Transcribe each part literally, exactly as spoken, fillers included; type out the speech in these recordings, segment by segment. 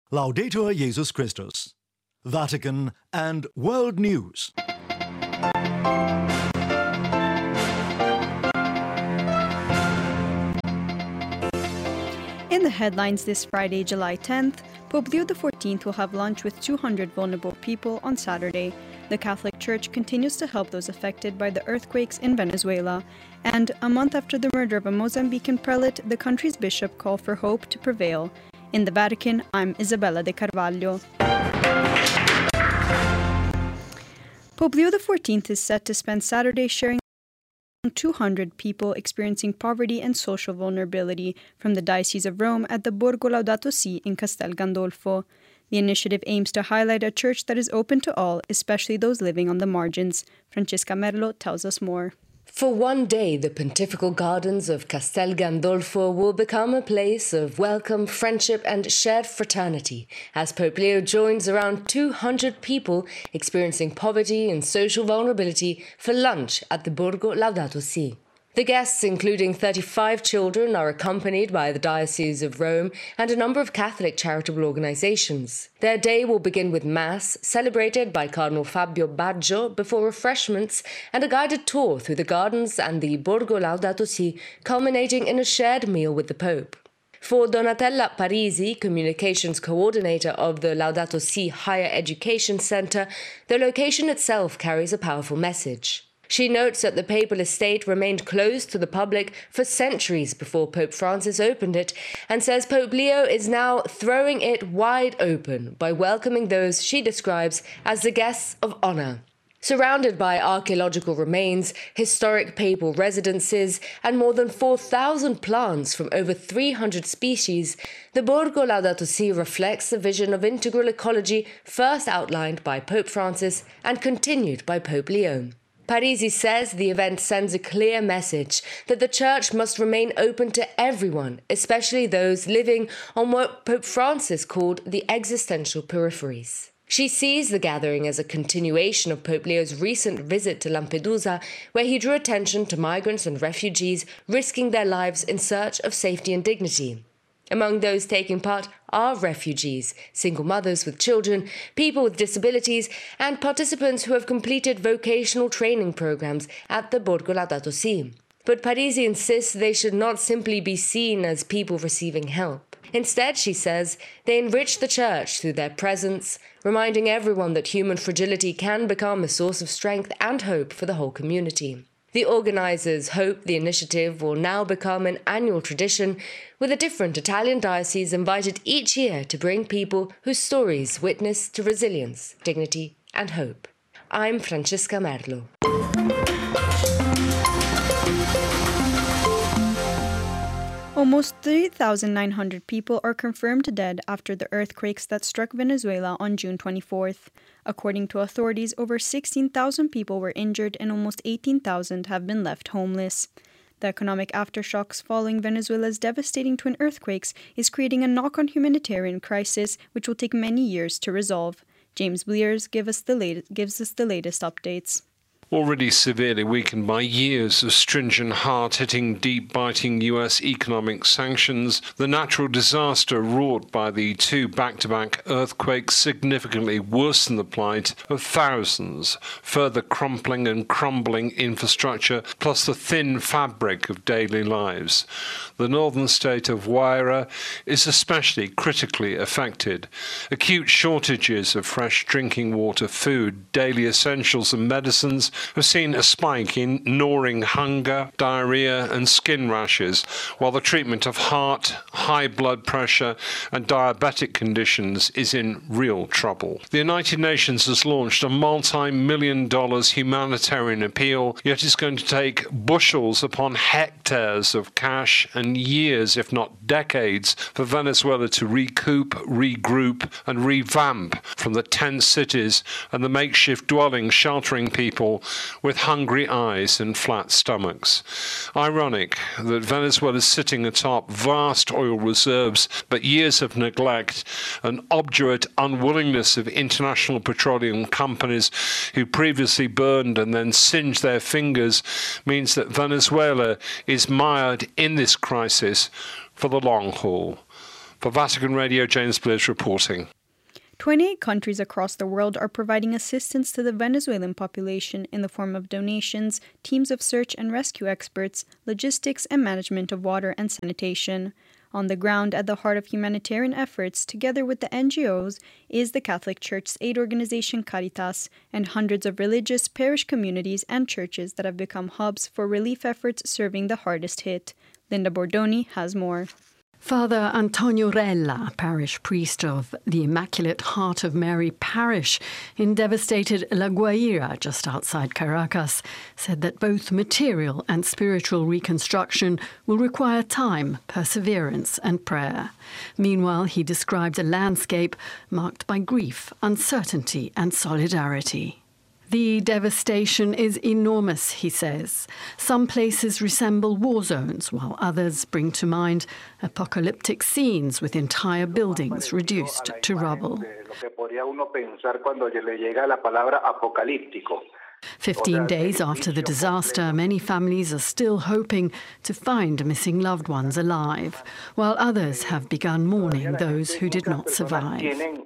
Laudetur Jesus Christus. Vatican and World News. In the headlines this Friday, July tenth, Pope Leo the fourteenth will have lunch with two hundred vulnerable people on Saturday. The Catholic Church continues to help those affected by the earthquakes in Venezuela. And a month after the murder of a Mozambican prelate, the country's bishop called for hope to prevail. In the Vatican, I'm Isabella de Carvalho. Pope Leo the fourteenth is set to spend Saturday sharing two hundred people experiencing poverty and social vulnerability from the Diocese of Rome at the Borgo Laudato Si in Castel Gandolfo. The initiative aims to highlight a church that is open to all, especially those living on the margins. Francesca Merlo tells us more. For one day, the pontifical gardens of Castel Gandolfo will become a place of welcome, friendship and shared fraternity, as Pope Leo joins around two hundred people experiencing poverty and social vulnerability for lunch at the Borgo Laudato Si. The guests, including thirty-five children, are accompanied by the Diocese of Rome and a number of Catholic charitable organizations. Their day will begin with Mass, celebrated by Cardinal Fabio Baggio, before refreshments and a guided tour through the gardens and the Borgo Laudato Si, culminating in a shared meal with the Pope. For Donatella Parisi, communications coordinator of the Laudato Si Higher Education Center, the location itself carries a powerful message. She notes that the papal estate remained closed to the public for centuries before Pope Francis opened it, and says Pope Leo is now throwing it wide open by welcoming those she describes as the guests of honor. Surrounded by archaeological remains, historic papal residences, and more than four thousand plants from over three hundred species, the Borgo Laudato Si reflects the vision of integral ecology first outlined by Pope Francis and continued by Pope Leo. Parisi says the event sends a clear message that the Church must remain open to everyone, especially those living on what Pope Francis called the existential peripheries. She sees the gathering as a continuation of Pope Leo's recent visit to Lampedusa, where he drew attention to migrants and refugees risking their lives in search of safety and dignity. Among those taking part are refugees, single mothers with children, people with disabilities, and participants who have completed vocational training programs at the Borgo Laudato Si. But Parisi insists they should not simply be seen as people receiving help. Instead, she says, they enrich the Church through their presence, reminding everyone that human fragility can become a source of strength and hope for the whole community. The organizers hope the initiative will now become an annual tradition, with a different Italian diocese invited each year to bring people whose stories witness to resilience, dignity, and hope. I'm Francesca Merlo. Almost three thousand nine hundred people are confirmed dead after the earthquakes that struck Venezuela on June twenty-fourth. According to authorities, over sixteen thousand people were injured and almost eighteen thousand have been left homeless. The economic aftershocks following Venezuela's devastating twin earthquakes is creating a knock-on humanitarian crisis which will take many years to resolve. James Blears give us the latest, gives us the latest updates. Already severely weakened by years of stringent, hard-hitting, deep-biting U S economic sanctions, the natural disaster wrought by the two back-to-back earthquakes significantly worsened the plight of thousands, further crumpling and crumbling infrastructure, plus the thin fabric of daily lives. The northern state of Huayra is especially critically affected. Acute shortages of fresh drinking water, food, daily essentials and medicines have seen a spike in gnawing hunger, diarrhea and skin rashes, while the treatment of heart, high blood pressure and diabetic conditions is in real trouble. The United Nations has launched a multi-million dollars humanitarian appeal, yet it's going to take bushels upon hectares of cash and years, if not decades, for Venezuela to recoup, regroup and revamp from the tense cities and the makeshift dwellings sheltering people with hungry eyes and flat stomachs. Ironic that Venezuela is sitting atop vast oil reserves, but years of neglect and obdurate unwillingness of international petroleum companies who previously burned and then singed their fingers means that Venezuela is mired in this crisis for the long haul. For Vatican Radio, James Bliss reporting. twenty-eight countries across the world are providing assistance to the Venezuelan population in the form of donations, teams of search and rescue experts, logistics, and management of water and sanitation. On the ground, at the heart of humanitarian efforts, together with the N G Os, is the Catholic Church's aid organization Caritas and hundreds of religious, parish communities, and churches that have become hubs for relief efforts serving the hardest hit. Linda Bordoni has more. Father Antonio Rella, parish priest of the Immaculate Heart of Mary Parish in devastated La Guaira, just outside Caracas, said that both material and spiritual reconstruction will require time, perseverance and prayer. Meanwhile, he described a landscape marked by grief, uncertainty and solidarity. The devastation is enormous, he says. Some places resemble war zones, while others bring to mind apocalyptic scenes with entire buildings reduced to rubble. Fifteen days after the disaster, many families are still hoping to find missing loved ones alive, while others have begun mourning those who did not survive.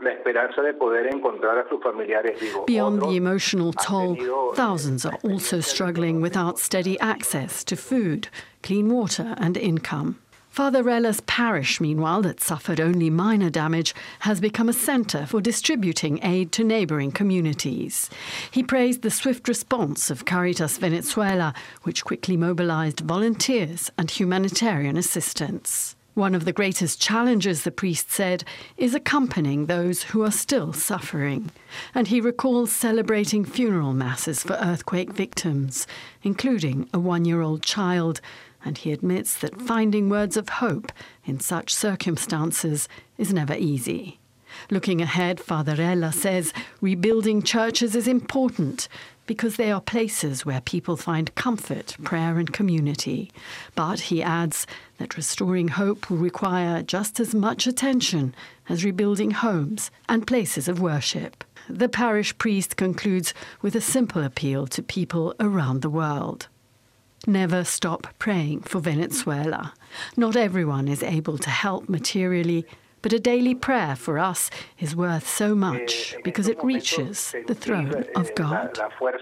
Beyond the emotional toll, thousands are also struggling without steady access to food, clean water and income. Father Rella's parish, meanwhile, that suffered only minor damage, has become a centre for distributing aid to neighbouring communities. He praised the swift response of Caritas Venezuela, which quickly mobilised volunteers and humanitarian assistance. One of the greatest challenges, the priest said, is accompanying those who are still suffering. And he recalls celebrating funeral masses for earthquake victims, including a one-year-old child, and he admits that finding words of hope in such circumstances is never easy. Looking ahead, Father Rella says rebuilding churches is important because they are places where people find comfort, prayer and community. But he adds that restoring hope will require just as much attention as rebuilding homes and places of worship. The parish priest concludes with a simple appeal to people around the world. Never stop praying for Venezuela. Not everyone is able to help materially, but a daily prayer for us is worth so much because it reaches the throne of God.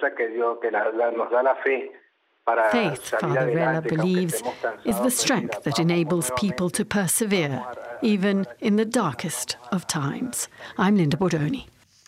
Faith, Father Rella believes, is the strength that enables people to persevere, even in the darkest of times. I'm Linda Bordoni.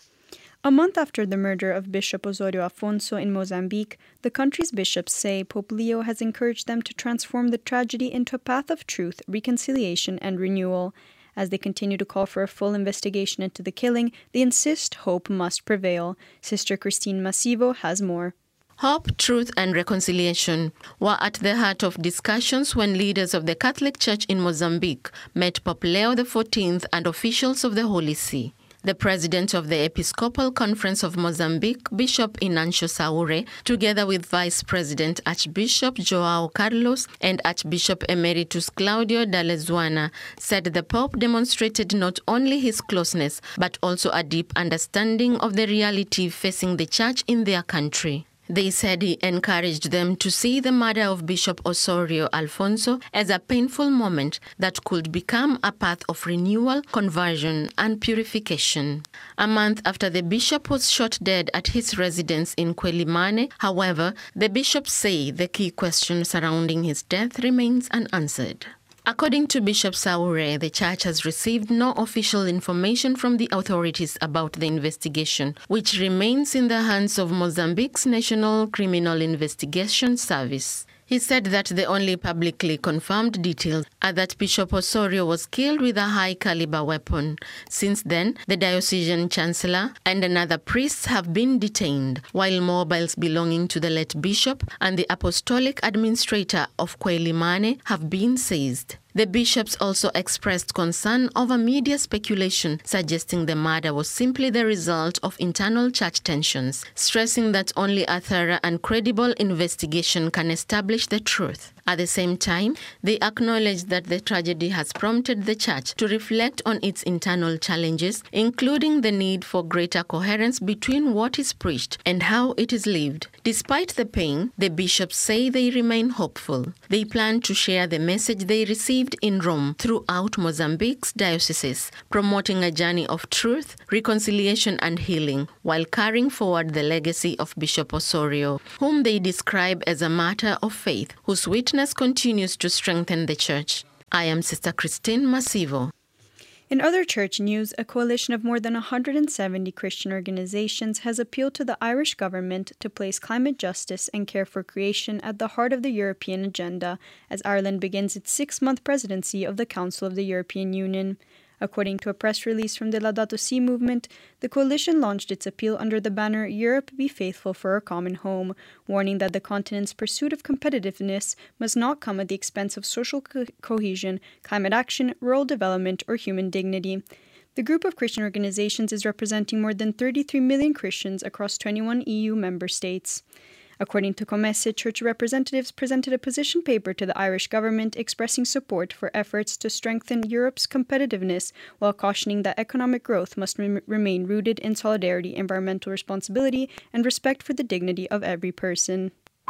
A month after the murder of Bishop Osorio Afonso in Mozambique, the country's bishops say Pope Leo has encouraged them to transform the tragedy into a path of truth, reconciliation, and renewal. As they continue to call for a full investigation into the killing, they insist hope must prevail. Sister Christine Massivo has more. Hope, truth and reconciliation were at the heart of discussions when leaders of the Catholic Church in Mozambique met Pope Leo the fourteenth and officials of the Holy See. The president of the Episcopal Conference of Mozambique, Bishop Inancio Saure, together with Vice President Archbishop João Carlos and Archbishop Emeritus Claudio Dalezuana, said the Pope demonstrated not only his closeness, but also a deep understanding of the reality facing the Church in their country. They said he encouraged them to see the murder of Bishop Osorio Afonso as a painful moment that could become a path of renewal, conversion, and purification. A month after the bishop was shot dead at his residence in Quelimane, however, the bishops say the key question surrounding his death remains unanswered. According to Bishop Saure, the Church has received no official information from the authorities about the investigation, which remains in the hands of Mozambique's National Criminal Investigation Service. He said that the only publicly confirmed details are that Bishop Osorio was killed with a high-caliber weapon. Since then, the diocesan chancellor and another priest have been detained, while mobiles belonging to the late bishop and the apostolic administrator of Quelimane have been seized. The bishops also expressed concern over media speculation suggesting the murder was simply the result of internal church tensions, stressing that only a thorough and credible investigation can establish the truth. At the same time, they acknowledge that the tragedy has prompted the Church to reflect on its internal challenges, including the need for greater coherence between what is preached and how it is lived. Despite the pain, the bishops say they remain hopeful. They plan to share the message they received in Rome throughout Mozambique's dioceses, promoting a journey of truth, reconciliation and healing, while carrying forward the legacy of Bishop Osorio, whom they describe as a martyr of faith, whose witness continues to strengthen the Church. I am Sister Christine Masivo. In other church news, a coalition of more than one hundred seventy Christian organizations has appealed to the Irish government to place climate justice and care for creation at the heart of the European agenda as Ireland begins its six-month presidency of the Council of the European Union. According to a press release from the Laudato Si movement, the coalition launched its appeal under the banner Europe Be Faithful for Our Common Home, warning that the continent's pursuit of competitiveness must not come at the expense of social co- cohesion, climate action, rural development, or human dignity. The group of Christian organizations is representing more than thirty-three million Christians across twenty-one E U member states. According to Comesse, church representatives presented a position paper to the Irish government expressing support for efforts to strengthen Europe's competitiveness while cautioning that economic growth must re- remain rooted in solidarity, environmental responsibility, and respect for the dignity of every person.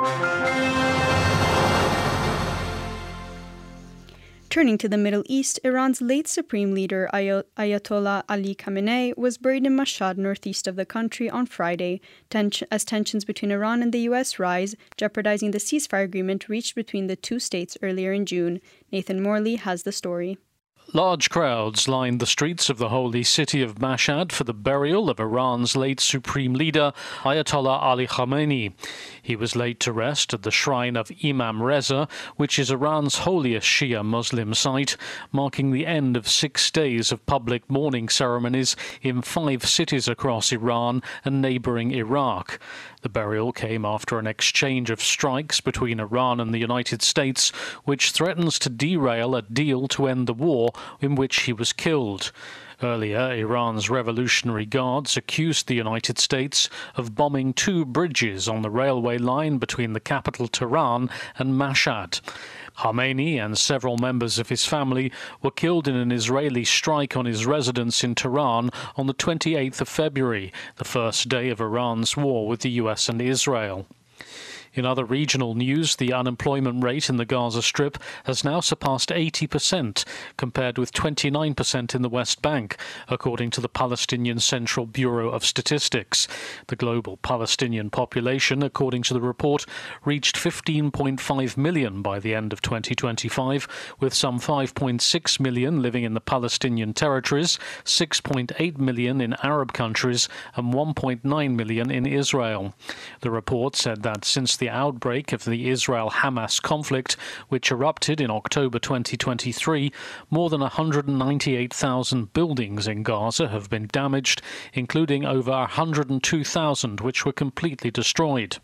Turning to the Middle East, Iran's late supreme leader Ay- Ayatollah Ali Khamenei was buried in Mashhad, northeast of the country, on Friday, ten- as tensions between Iran and the U S rise, jeopardizing the ceasefire agreement reached between the two states earlier in June. Nathan Morley has the story. Large crowds lined the streets of the holy city of Mashhad for the burial of Iran's late supreme leader, Ayatollah Ali Khamenei. He was laid to rest at the shrine of Imam Reza, which is Iran's holiest Shia Muslim site, marking the end of six days of public mourning ceremonies in five cities across Iran and neighbouring Iraq. The burial came after an exchange of strikes between Iran and the United States, which threatens to derail a deal to end the war in which he was killed. Earlier, Iran's Revolutionary Guards accused the United States of bombing two bridges on the railway line between the capital Tehran and Mashhad. Khamenei and several members of his family were killed in an Israeli strike on his residence in Tehran on the twenty-eighth of February, the first day of Iran's war with the U S and Israel. In other regional news, the unemployment rate in the Gaza Strip has now surpassed eighty percent, compared with twenty-nine percent in the West Bank, according to the Palestinian Central Bureau of Statistics. The global Palestinian population, according to the report, reached fifteen point five million by the end of twenty twenty-five, with some five point six million living in the Palestinian territories, six point eight million in Arab countries, and one point nine million in Israel. The report said that since the outbreak of the Israel-Hamas conflict, which erupted in October twenty twenty-three, more than one hundred ninety-eight thousand buildings in Gaza have been damaged, including over one hundred two thousand which were completely destroyed.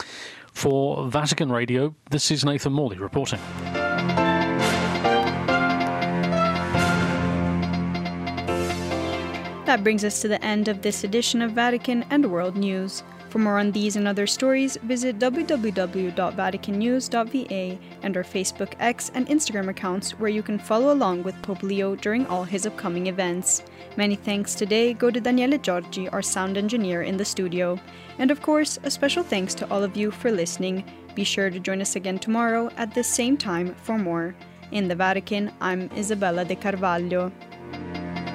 For Vatican Radio, this is Nathan Morley reporting. That brings us to the end of this edition of Vatican and World News. For more on these and other stories, visit w w w dot vatican news dot v a and our Facebook, X, and Instagram accounts, where you can follow along with Pope Leo during all his upcoming events. Many thanks today go to Daniele Giorgi, our sound engineer in the studio. And of course, a special thanks to all of you for listening. Be sure to join us again tomorrow at the same time for more. In the Vatican, I'm Isabella De Carvalho.